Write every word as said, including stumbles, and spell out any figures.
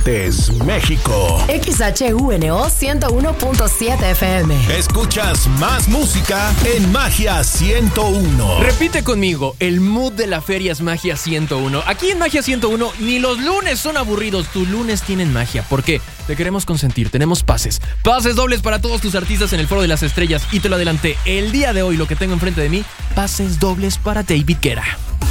Aguascalientes, México. X H U N O ciento uno punto siete F M. Escuchas más música en Magia ciento uno. Repite conmigo, el mood de la feria es Magia ciento uno. Aquí en Magia ciento uno, ni los lunes son aburridos, tus lunes tienen magia. ¿Por qué? Te queremos consentir, tenemos pases. Pases dobles para todos tus artistas en el Foro de las Estrellas. Y te lo adelanté, el día de hoy lo que tengo enfrente de mí, pases dobles para David Guetta.